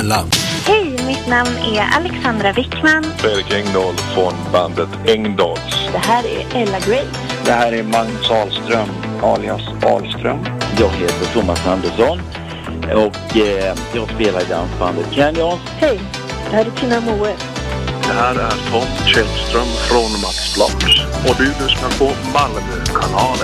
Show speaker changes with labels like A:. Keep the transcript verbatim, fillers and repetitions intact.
A: Ella.
B: Hej, mitt namn är Alexandra Wickman.
C: Fredrik Engdahl från bandet Engdahls.
B: Det här är Ella Grace.
D: Det här är Magnus Ahlström, alias Ahlström.
E: Jag heter Thomas Andersson och eh, jag spelar i dansbandet Canyons.
B: Hej, det här är Tina Moe.
C: Det här är Tom Källström från Max Blocks. Och du lyssnar på Malmö-kanalen.